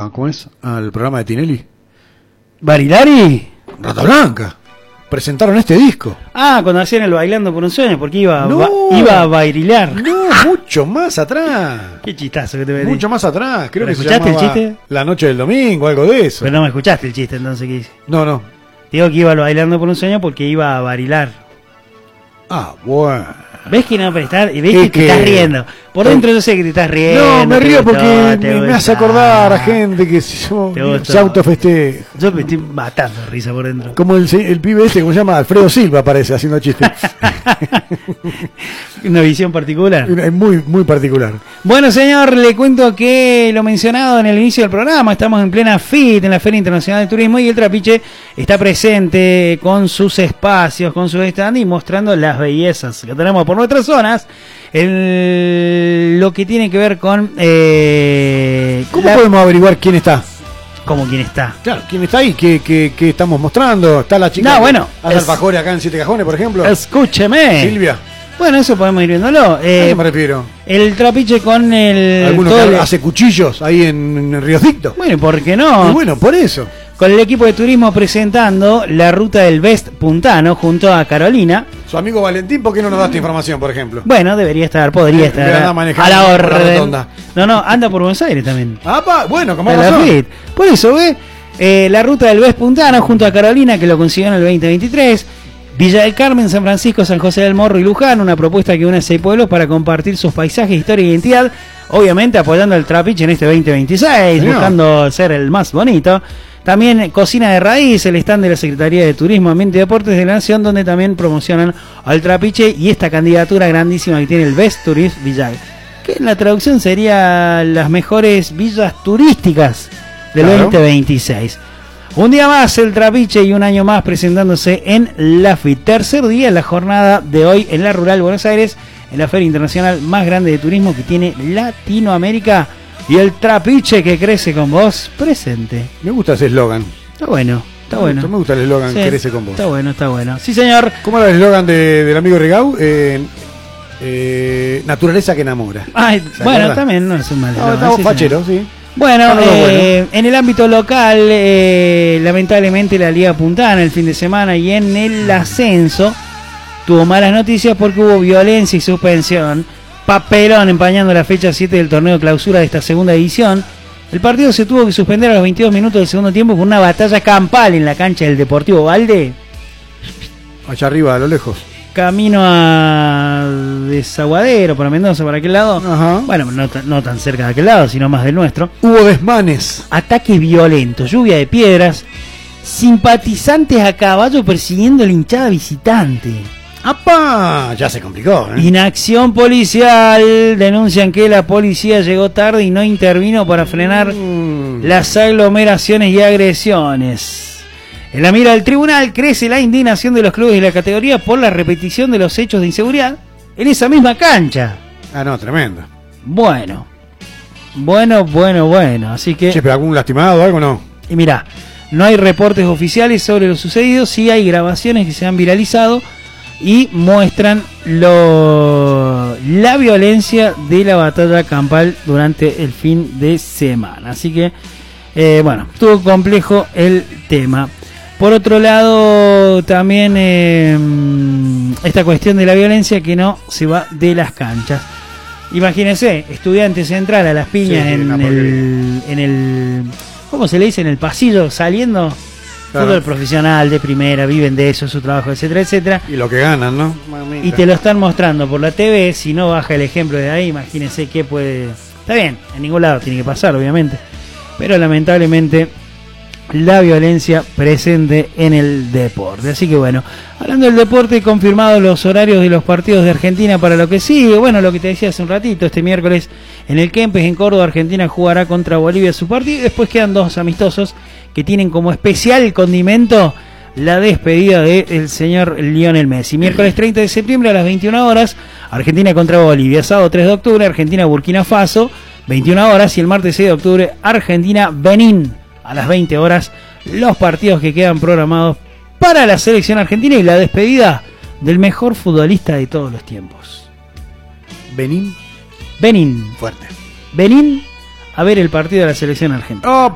¿cómo es? Al programa de Tinelli. ¿Barilari? Rata Blanca. Presentaron este disco. Ah, cuando hacían el Bailando por un Sueño, porque iba a bailar. No, mucho más atrás. Qué chistazo que te metí. Mucho más atrás. Creo que se ¿Escuchaste el llamaba chiste? La Noche del Domingo, algo de eso. Pero no me escuchaste el chiste, entonces, ¿qué hice? No. Digo que iba al Bailando por un Sueño porque iba a bailar. Ah, bueno. ¿Ves que no prestar? Y ves Es que te estás riendo. Por dentro yo sé que te estás riendo. No, me río gustó, porque te me hace gustó. acordar a gente que se autofesteja. Yo me estoy matando de risa por dentro. Como el pibe este, ¿cómo se llama? Alfredo Silva parece, haciendo chistes. Una visión particular. Es muy, muy particular. Bueno, señor, le cuento que lo mencionado en el inicio del programa, estamos en plena FIT, en la Feria Internacional de Turismo, y el Trapiche está presente con sus espacios, con su stand y mostrando las bellezas que tenemos por nuestras zonas. Lo que tiene que ver con... ¿Cómo podemos averiguar quién está? ¿Cómo quién está? Claro, ¿quién está ahí? ¿Qué estamos mostrando? ¿Está la chica? No, bueno. ¿Hace alfajores acá en Siete Cajones, por ejemplo? Escúcheme. Silvia. Bueno, eso podemos ir viéndolo. ¿A qué me refiero? El Trapiche con el... Algunos que hace cuchillos ahí en Riocito. Bueno, ¿por qué no? Y bueno, por eso. Con el equipo de turismo presentando la ruta del Best Puntano junto a Carolina. Su amigo Valentín, ¿por qué no nos da esta información, por ejemplo? Bueno, podría estar a la orden. No, anda por Buenos Aires también. Bueno, como por eso, ve, la ruta del Best Puntano junto a Carolina, que lo consiguió en el 2023. Villa del Carmen, San Francisco, San José del Morro y Luján, una propuesta que une a 6 pueblos para compartir sus paisajes, historia e identidad, obviamente apoyando al Trapiche en este 2026, buscando ser el más bonito. También Cocina de Raíz, el stand de la Secretaría de Turismo, Ambiente y Deportes de la Nación, donde también promocionan al Trapiche y esta candidatura grandísima que tiene el Best Tourist Village, que en la traducción sería las mejores villas turísticas del 2026. Un día más el Trapiche y un año más presentándose en la FIT. Tercer día en la jornada de hoy en la Rural Buenos Aires, en la feria internacional más grande de turismo que tiene Latinoamérica. Y el Trapiche que crece con vos, presente. Me gusta ese eslogan. Está bueno. Me gusta el eslogan, sí, crece con vos. Está bueno. Sí, señor. ¿Cómo era el eslogan del amigo Rigau? Naturaleza que enamora. Ay, bueno, también no es un mal eslogan. Estamos facheros, sí. Bueno, en el ámbito local, lamentablemente la Liga Puntana el fin de semana y en el ascenso tuvo malas noticias porque hubo violencia y suspensión. Papelón empañando la fecha 7 del torneo clausura de esta segunda edición. El partido se tuvo que suspender a los 22 minutos del segundo tiempo con una batalla campal en la cancha del Deportivo Valde. Allá arriba, a lo lejos. Camino a Desaguadero, para Mendoza, para aquel lado. Ajá. Bueno, no tan cerca de aquel lado, sino más del nuestro. Hubo desmanes. Ataques violentos, lluvia de piedras, simpatizantes a caballo persiguiendo la hinchada visitante. ¡Apa! Ya se complicó, ¿eh? Inacción policial. Denuncian que la policía llegó tarde y no intervino para frenar las aglomeraciones y agresiones. En la mira del tribunal crece la indignación de los clubes de la categoría por la repetición de los hechos de inseguridad en esa misma cancha. No, tremendo. Bueno. Así que... Che, ¿pero algún lastimado o algo no? Y mirá, no hay reportes oficiales sobre lo sucedido, sí hay grabaciones que se han viralizado y muestran la violencia de la batalla campal durante el fin de semana. Así que, estuvo complejo el tema. Por otro lado, también esta cuestión de la violencia que no se va de las canchas. Imagínense, Estudiantes entrar a las piñas en el ¿cómo se le dice? En el pasillo, saliendo. Claro. Fútbol profesional, de primera, viven de eso, su trabajo, etcétera, etcétera. Y lo que ganan, ¿no? Mamita. Y te lo están mostrando por la TV, si no baja el ejemplo de ahí, imagínense qué puede... Está bien, en ningún lado tiene que pasar, obviamente. Pero lamentablemente la violencia presente en el deporte. Así que bueno, hablando del deporte, confirmados los horarios de los partidos de Argentina para lo que sigue. Bueno, lo que te decía hace un ratito, este miércoles en el Kempes, en Córdoba, Argentina jugará contra Bolivia su partido. Después quedan 2 amistosos que tienen como especial condimento la despedida del señor Lionel Messi. Miércoles 30 de septiembre a las 21 horas, Argentina contra Bolivia. Sábado 3 de octubre, Argentina-Burkina Faso, 21 horas. Y el martes 6 de octubre, Argentina-Benín, a las 20 horas. Los partidos que quedan programados para la selección argentina y la despedida del mejor futbolista de todos los tiempos. Benín. Benín. Fuerte. Benín a ver el partido de la selección argentina.